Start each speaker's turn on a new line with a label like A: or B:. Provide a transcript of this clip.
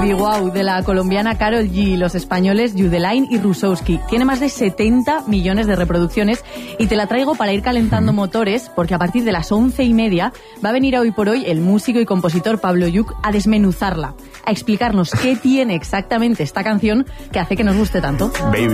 A: Wow, de la colombiana Karol G, los españoles Yudelain y Rusowski. Tiene más de 70 millones de reproducciones y te la traigo para ir calentando motores, porque a partir de las 11:30 va a venir a Hoy por Hoy el músico y compositor Pablo Lluch a desmenuzarla, a explicarnos qué tiene exactamente esta canción que hace que nos guste tanto.
B: Baby.